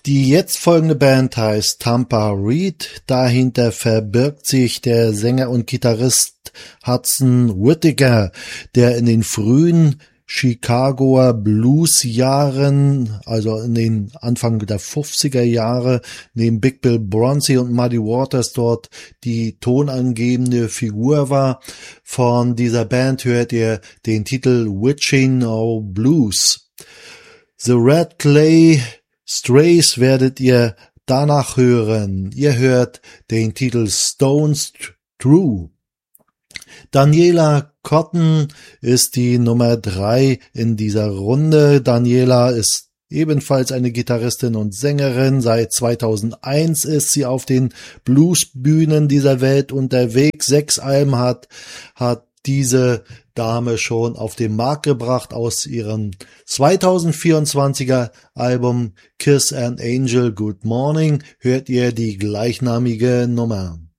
Die jetzt folgende Band heißt Tampa Reed. Dahinter verbirgt sich der Sänger und Gitarrist Hudson Whittaker, der in den frühen Chicagoer Blues-Jahren, also in den Anfang der 50er Jahre, neben Big Bill Bronzy und Muddy Waters dort die tonangebende Figur war. Von dieser Band hört ihr den Titel Witching No Blues. The Red Clay Strays werdet ihr danach hören. Ihr hört den Titel Stones True. Daniela Cotton ist die Nummer 3 in dieser Runde. Daniela ist ebenfalls eine Gitarristin und Sängerin. Seit 2001 ist sie auf den Bluesbühnen dieser Welt unterwegs. 6 Alben hat diese Dame schon auf den Markt gebracht. Aus ihrem 2024er Album Kiss an Angel Good Morning hört ihr die gleichnamige Nummer.